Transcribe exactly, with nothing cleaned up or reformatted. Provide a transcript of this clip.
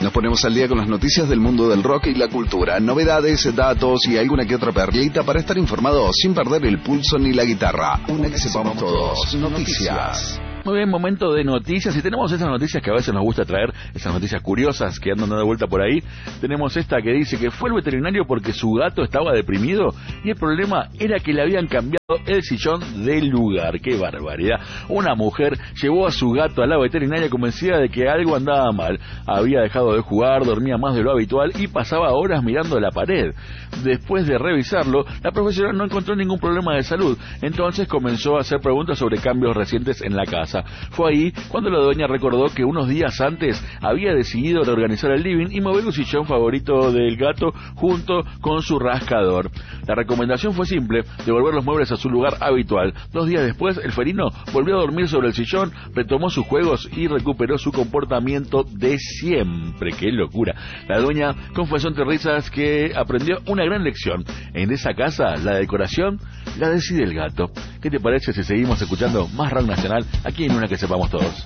Nos ponemos al día con las noticias del mundo del rock y la cultura, novedades, datos y alguna que otra perlita para estar informados sin perder el pulso ni la guitarra. Una que sepamos todos. Noticias. Muy bien, momento de noticias, y tenemos esas noticias que a veces nos gusta traer, esas noticias curiosas que andan dando vuelta por ahí. Tenemos esta que dice que fue al veterinario porque su gato estaba deprimido y el problema era que le habían cambiado el sillón del lugar. ¡Qué barbaridad! Una mujer llevó a su gato a la veterinaria convencida de que algo andaba mal. Había dejado de jugar, dormía más de lo habitual y pasaba horas mirando la pared. Después de revisarlo, la profesional no encontró ningún problema de salud, entonces comenzó a hacer preguntas sobre cambios recientes en la casa. Fue ahí cuando la dueña recordó que unos días antes había decidido reorganizar el living y mover un sillón favorito del gato junto con su rascador. La recomendación fue simple: devolver los muebles a su lugar habitual. Dos días después, el felino volvió a dormir sobre el sillón, retomó sus juegos y recuperó su comportamiento de siempre. ¡Qué locura! La dueña confesó entre risas que aprendió una gran lección. En esa casa, la decoración la decide el gato. ¿Qué te parece si seguimos escuchando más rock nacional aquí en Una que sepamos todos?